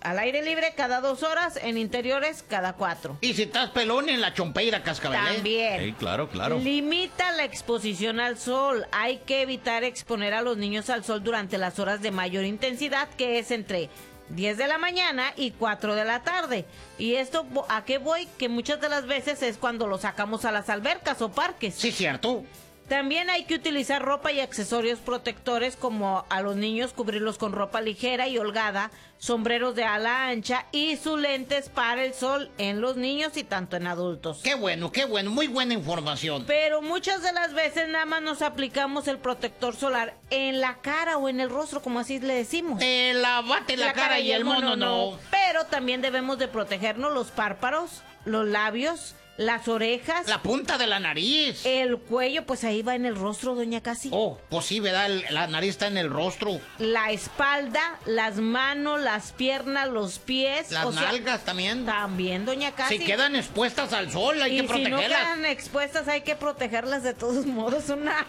al aire libre cada 2 horas, en interiores cada 4. Y si estás pelón, en la chompeira, cascabel. También. Sí, claro. Limita la exposición al sol. Hay que evitar exponer a los niños al sol durante las horas de mayor intensidad, que es entre 10 de la mañana y 4 de la tarde. Y esto, ¿a qué voy? Que muchas de las veces es cuando los sacamos a las albercas o parques. Sí, cierto. También hay que utilizar ropa y accesorios protectores, como a los niños cubrirlos con ropa ligera y holgada, sombreros de ala ancha y sus lentes para el sol en los niños y tanto en adultos. Qué bueno, muy buena información. Pero muchas de las veces nada más nos aplicamos el protector solar en la cara o en el rostro, como así le decimos. Lavate la cara y el mono no. Pero también debemos de protegernos los párpados, los labios, las orejas, la punta de la nariz, el cuello, pues ahí va en el rostro, doña Casi. Oh, pues sí, ¿verdad? La nariz está en el rostro. La espalda, las manos, las piernas, los pies. Las nalgas también. También, doña Casi. Si quedan expuestas al sol, hay que protegerlas. Y si no quedan expuestas, hay que protegerlas de todos modos.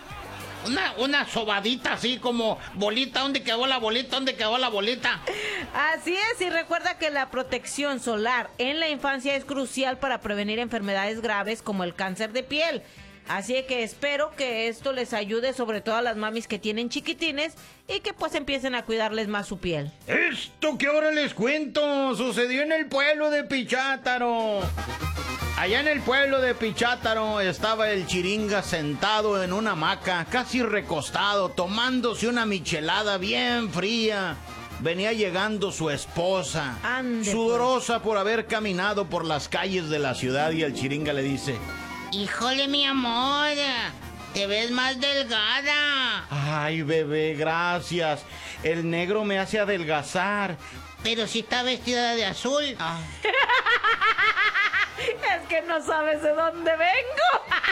Una sobadita así como bolita. ¿Dónde quedó la bolita? ¿Dónde quedó la bolita? Así es, y recuerda que la protección solar en la infancia es crucial para prevenir enfermedades graves como el cáncer de piel. Así que espero que esto les ayude, sobre todo a las mamis que tienen chiquitines, y que pues empiecen a cuidarles más su piel. Esto que ahora les cuento sucedió en el pueblo de Pichátaro. Allá en el pueblo de Pichátaro estaba el Chiringa sentado en una hamaca, casi recostado, tomándose una michelada bien fría. Venía llegando su esposa, sudorosa por haber caminado por las calles de la ciudad, y el Chiringa le dice: híjole, mi amor, te ves más delgada. Ay, bebé, gracias. El negro me hace adelgazar. Pero si está vestida de azul. Es que no sabes de dónde vengo.